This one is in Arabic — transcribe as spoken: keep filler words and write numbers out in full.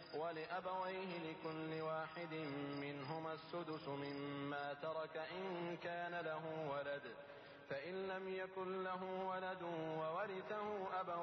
ولأبويه لكل واحد منهما السدس مما ترك إن كان له ولد، فإن لم يكن له ولد وورثه أبواه